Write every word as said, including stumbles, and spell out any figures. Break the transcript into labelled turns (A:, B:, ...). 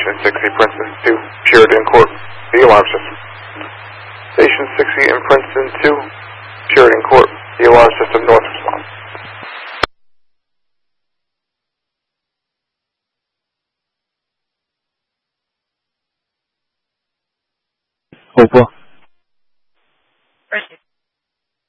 A: Station sixty, Princeton two, Puritan Court, the alarm system. Station sixty in Princeton two, Puritan Court, the alarm system, north response.
B: Over.